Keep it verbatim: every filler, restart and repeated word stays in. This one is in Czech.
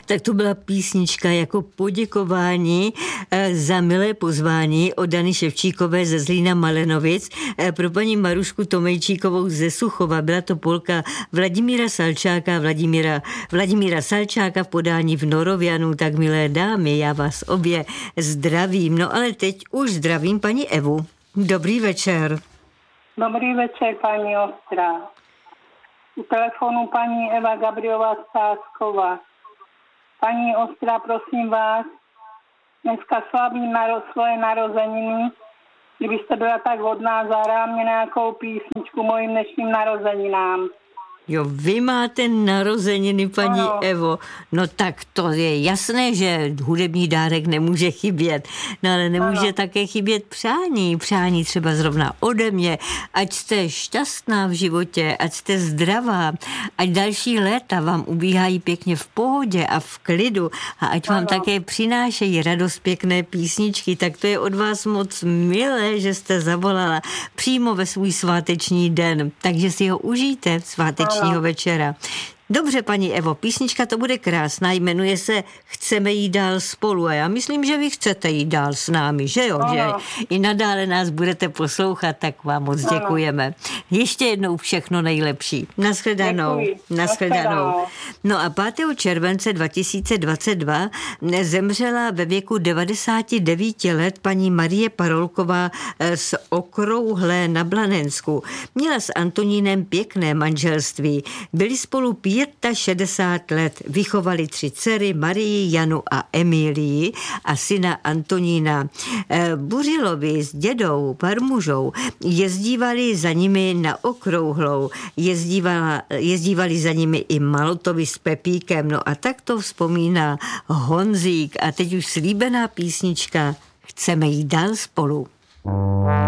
Tak to byla písnička jako poděkování za milé pozvání od Dany Ševčíkové ze Zlína Malenovic pro paní Marušku Tomejčíkovou ze Suchova. Byla to polka Vladimíra Salčáka, Vladimíra, Vladimíra Salčáka v podání v Norovianu. Tak milé dámy, já vás obě zdravím. No ale teď už zdravím paní Evu. Dobrý večer. Dobrý večer, paní Ostrá. U telefonu paní Eva Gabriová Stásková. Paní Ostrá, prosím vás, dneska slavím naro- svoje narozeniny. Kdybyste byla tak hodná, zahrá mě nějakou písničku mojim dnešním narozeninám. Jo, vy máte narozeniny, paní ano. Evo. No tak to je jasné, že hudební dárek nemůže chybět. No ale nemůže ano. také chybět přání. Přání třeba zrovna ode mě. Ať jste šťastná v životě, ať jste zdravá, ať další léta vám ubíhají pěkně v pohodě a v klidu a ať vám ano. také přinášejí radost pěkné písničky. Tak to je od vás moc milé, že jste zavolala přímo ve svůj sváteční den. Takže si ho užijte sváteční večera. Dobře, paní Evo, písnička to bude krásná, jmenuje se Chceme jít dál spolu a já myslím, že vy chcete jít dál s námi, že jo? Ano. Že i nadále nás budete poslouchat, tak vám moc ano. děkujeme. Ještě jednou všechno nejlepší. Nashledanou. Nashledanou. No a pátého července dva tisíce dvacet dva zemřela ve věku devadesát devět let paní Marie Parolková z Okrouhlé na Blanensku. Měla s Antonínem pěkné manželství. Byli spolu šedesát pět let. Vychovali tři dcery, Marii, Janu a Emílii a syna Antonína. Burilovi s dědou Parmužou jezdívali za nimi na Okrouhlou. Jezdívala, jezdívali za nimi i Malotovi s Pepíkem. No a tak to vzpomíná Honzík. A teď už slíbená písnička Chceme jít dál spolu.